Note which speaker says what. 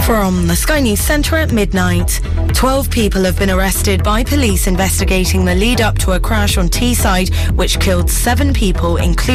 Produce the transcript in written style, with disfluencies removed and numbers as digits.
Speaker 1: From the Sky News Centre at midnight. 12 people have been arrested by police investigating the lead up to a crash on Teesside which killed 7 people, including